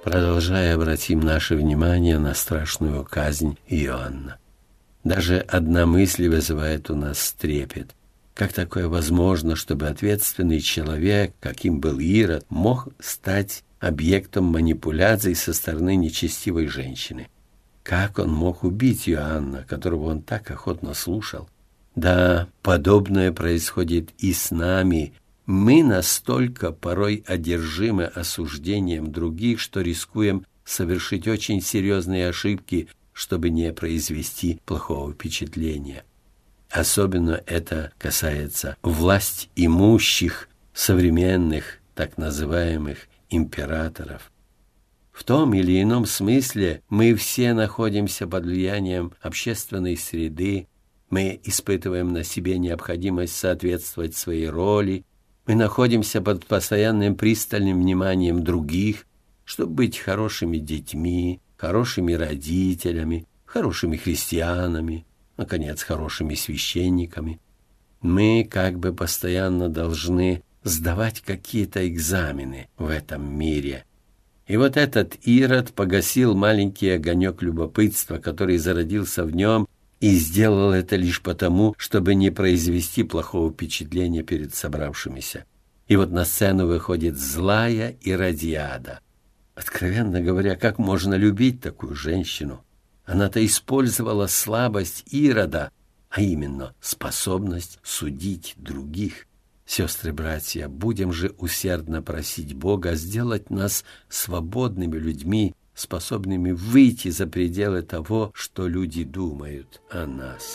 Продолжая, обратим наше внимание на страшную казнь Иоанна. Даже одна мысль вызывает у нас трепет. Как такое возможно, чтобы ответственный человек, каким был Ирод, мог стать объектом манипуляций со стороны нечестивой женщины? Как он мог убить Иоанна, которого он так охотно слушал? Да, подобное происходит и с нами. Мы настолько порой одержимы осуждением других, что рискуем совершить очень серьезные ошибки, чтобы не произвести плохого впечатления. Особенно это касается власть имущих, современных так называемых императоров. В том или ином смысле мы все находимся под влиянием общественной среды, мы испытываем на себе необходимость соответствовать своей роли, мы находимся под постоянным пристальным вниманием других, чтобы быть хорошими детьми, хорошими родителями, хорошими христианами, наконец, хорошими священниками. Мы как бы постоянно должны сдавать какие-то экзамены в этом мире. И вот этот Ирод погасил маленький огонек любопытства, который зародился в нем, и сделал это лишь потому, чтобы не произвести плохого впечатления перед собравшимися. И вот на сцену выходит злая Иродиада. Откровенно говоря, как можно любить такую женщину? Она-то использовала слабость Ирода, а именно способность судить других. Сестры-братья, будем же усердно просить Бога сделать нас свободными людьми, способными выйти за пределы того, что люди думают о нас.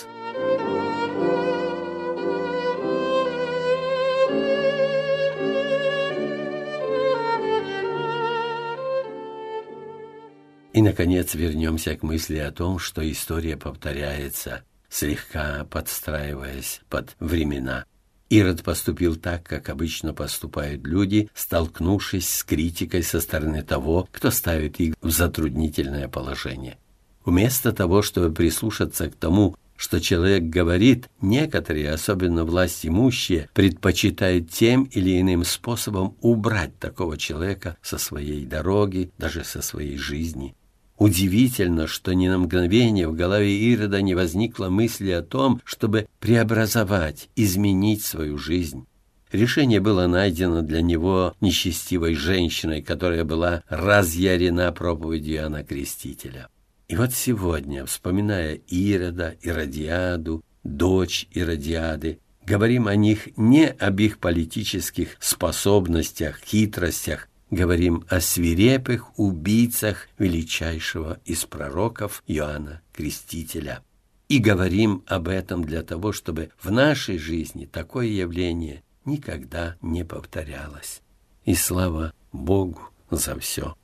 И, наконец, вернемся к мысли о том, что история повторяется, слегка подстраиваясь под времена. Ирод поступил так, как обычно поступают люди, столкнувшись с критикой со стороны того, кто ставит их в затруднительное положение. Вместо того, чтобы прислушаться к тому, что человек говорит, некоторые, особенно власть имущие, предпочитают тем или иным способом убрать такого человека со своей дороги, даже со своей жизни. Удивительно, что ни на мгновение в голове Ирода не возникло мысли о том, чтобы преобразовать, изменить свою жизнь. Решение было найдено для него нечестивой женщиной, которая была разъярена проповедью Иоанна Крестителя. И вот сегодня, вспоминая Ирода, Иродиаду, дочь Иродиады, говорим о них не об их политических способностях, хитростях, говорим о свирепых убийцах величайшего из пророков Иоанна Крестителя. И говорим об этом для того, чтобы в нашей жизни такое явление никогда не повторялось. И слава Богу за все.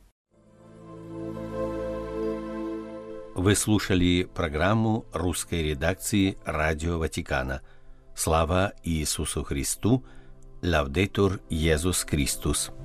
Вы слушали программу русской редакции Радио Ватикана. Слава Иисусу Христу! Лаудетур Иисус Христос!